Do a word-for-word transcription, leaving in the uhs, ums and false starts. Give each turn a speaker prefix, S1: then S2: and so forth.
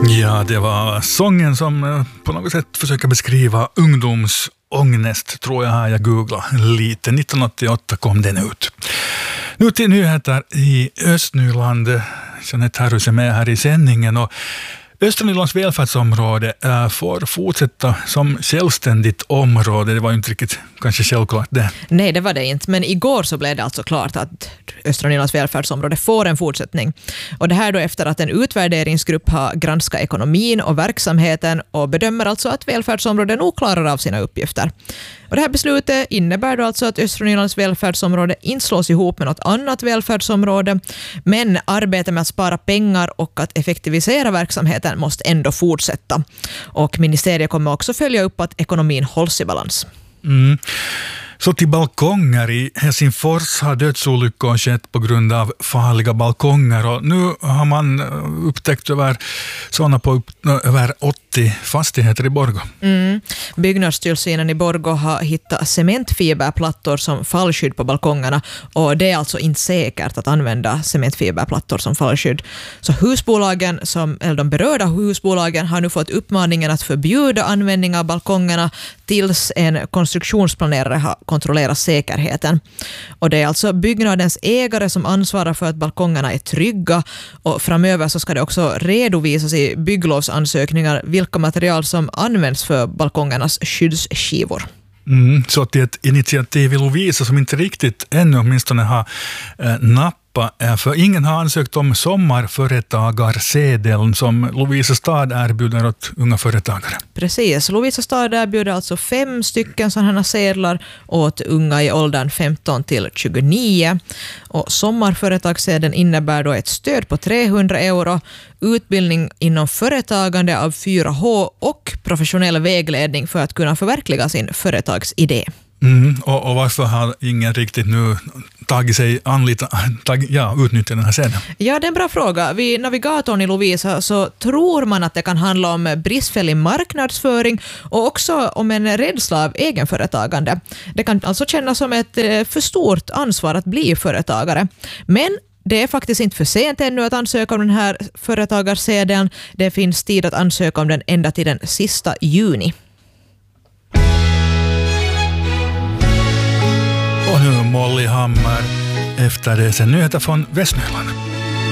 S1: Ja, det var sången som på något sätt försöker beskriva ungdomsångest, tror jag här jag googlade lite. nittonhundraåttioåtta kom den ut. Nu till nyheter i Östnyland. Jeanette Harrus är med här i sändningen och Östernylands välfärdsområde äh, får fortsätta som självständigt område. Det var ju inte riktigt kanske självklart det.
S2: Nej, det var det inte. Men igår så blev det alltså klart att Östernylands välfärdsområde får en fortsättning. Och det här då efter att en utvärderingsgrupp har granskat ekonomin och verksamheten och bedömer alltså att välfärdsområdet nog klarar av sina uppgifter. Och det här beslutet innebär då alltså att Östernylands välfärdsområde inte slås ihop med något annat välfärdsområde, men arbetet med att spara pengar och att effektivisera verksamheten måste ändå fortsätta. Och ministeriet kommer också följa upp att ekonomin hålls i balans.
S1: Mm. Så till balkonger. I Helsingfors har dödsolyckor skett på grund av farliga balkonger och nu har man upptäckt över, sådana på upp, över åttio fastigheter i Borgå.
S2: Mm. Byggnadstillsynen i Borgå har hittat cementfiberplattor som fallskydd på balkongerna och det är alltså inte säkert att använda cementfiberplattor som fallskydd. Så husbolagen, som, eller de berörda husbolagen har nu fått uppmaningen att förbjuda användning av balkongerna tills en konstruktionsplanerare har kontrollerat säkerheten. Och det är alltså byggnadens ägare som ansvarar för att balkongerna är trygga och framöver så ska det också redovisas i bygglovsansökningar vilka material som används för balkongernas skyddsskivor.
S1: Mm, så till ett initiativ i Lovisa som inte riktigt ännu åtminstone har eh, nappat, för ingen har ansökt om sommarföretagarsedeln som Lovisa stad erbjuder åt unga företagare.
S2: Precis, Lovisa stad erbjuder alltså fem stycken sådana sedlar åt unga i åldern femton till tjugonio. Och sommarföretagssedeln innebär då ett stöd på trehundra euro, utbildning inom företagande av fyra H och professionell vägledning för att kunna förverkliga sin företagsidé.
S1: Mm, och, och varför har ingen riktigt nu tagit sig anlita, tag, ja, utnyttjat den här sedeln?
S2: Ja, det är en bra fråga. Vid navigatorn i Lovisa så tror man att det kan handla om bristfällig marknadsföring och också om en rädsla av egenföretagande. Det kan alltså kännas som ett för stort ansvar att bli företagare. Men det är faktiskt inte för sent ännu att ansöka om den här företagarsedeln. Det finns tid att ansöka om den ända till den sista juni.
S1: Och nu Molly Hammar efter det sen nyheter från Västnyland.